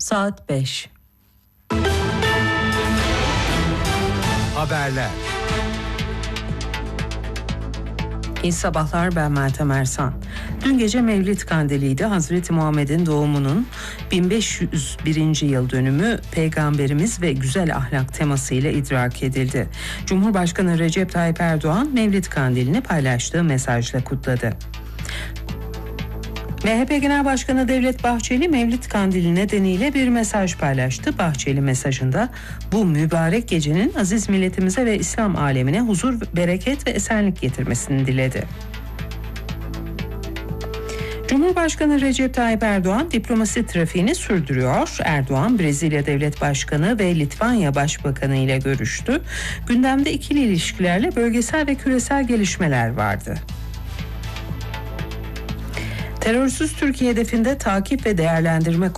Saat 5. Haberler. İyi sabahlar, ben Meltem Ersan. Dün gece Mevlid Kandili'ydi. Hazreti Muhammed'in doğumunun 1501. yıl dönümü Peygamberimiz ve güzel ahlak temasıyla idrak edildi. Cumhurbaşkanı Recep Tayyip Erdoğan Mevlid Kandili'ni paylaştığı mesajla kutladı. MHP Genel Başkanı Devlet Bahçeli Mevlid Kandili nedeniyle bir mesaj paylaştı. Bahçeli mesajında bu mübarek gecenin aziz milletimize ve İslam alemine huzur, bereket ve esenlik getirmesini diledi. Cumhurbaşkanı Recep Tayyip Erdoğan diplomasi trafiğini sürdürüyor. Erdoğan, Brezilya Devlet Başkanı ve Litvanya Başbakanı ile görüştü. Gündemde ikili ilişkilerle bölgesel ve küresel gelişmeler vardı. Terörsüz Türkiye hedefinde takip ve değerlendirme